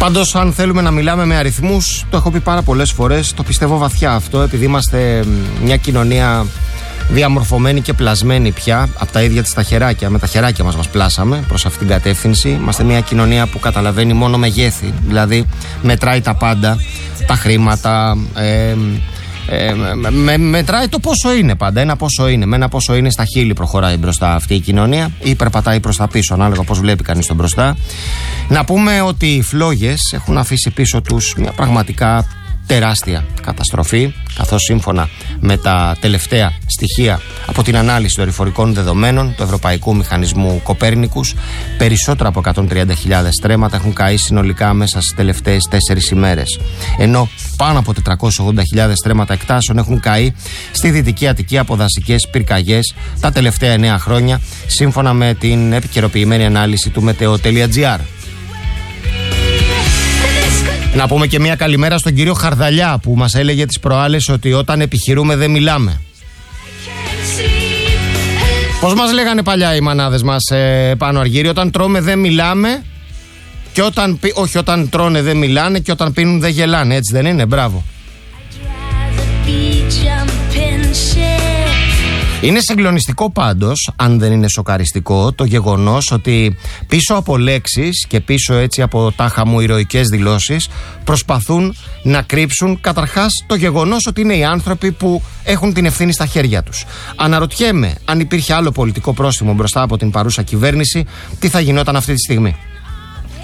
Πάντως, αν θέλουμε να μιλάμε με αριθμούς, το έχω πει πάρα πολλές φορές, το πιστεύω βαθιά αυτό, επειδή είμαστε μια κοινωνία διαμορφωμένη και πλασμένη πια από τα ίδια της τα χεράκια. Με τα χεράκια μας πλάσαμε προς αυτήν την κατεύθυνση. Είμαστε μια κοινωνία που καταλαβαίνει μόνο μεγέθη, δηλαδή μετράει τα πάντα, τα χρήματα, μετράει το πόσο είναι πάντα. Ένα πόσο είναι. Με ένα πόσο είναι στα χείλη προχωράει μπροστά αυτή η κοινωνία ή περπατάει προς τα πίσω, ανάλογα πώς βλέπει κανείς τον μπροστά. Να πούμε ότι οι φλόγες έχουν αφήσει πίσω τους μια πραγματικά τεράστια καταστροφή, καθώς σύμφωνα με τα τελευταία στοιχεία από την ανάλυση των δορυφορικών δεδομένων του Ευρωπαϊκού Μηχανισμού Κοπέρνικους, περισσότερα από 130.000 στρέμματα έχουν καεί συνολικά μέσα στις τελευταίες 4 ημέρες. Ενώ πάνω από 480.000 στρέμματα εκτάσεων έχουν καεί στη Δυτική Αττική από δασικές πυρκαγιές τα τελευταία 9 χρόνια, σύμφωνα με την επικαιροποιημένη ανάλυση του Meteo.gr. Να πούμε και μια καλημέρα στον κύριο Χαρδαλιά που μας έλεγε τις προάλλες ότι όταν επιχειρούμε δεν μιλάμε. Πώς μας λέγανε παλιά οι μανάδες μας πάνω Αργύρι, όταν τρώμε δεν μιλάμε και όταν τρώνε δεν μιλάνε και όταν πίνουν δεν γελάνε, έτσι δεν είναι? Μπράβο. Είναι συγκλονιστικό πάντως, αν δεν είναι σοκαριστικό, το γεγονός ότι πίσω από λέξεις και πίσω έτσι από τάχα μου ηρωικές δηλώσεις προσπαθούν να κρύψουν καταρχάς το γεγονός ότι είναι οι άνθρωποι που έχουν την ευθύνη στα χέρια τους. Αναρωτιέμαι αν υπήρχε άλλο πολιτικό πρόστιμο μπροστά από την παρούσα κυβέρνηση, τι θα γινόταν αυτή τη στιγμή.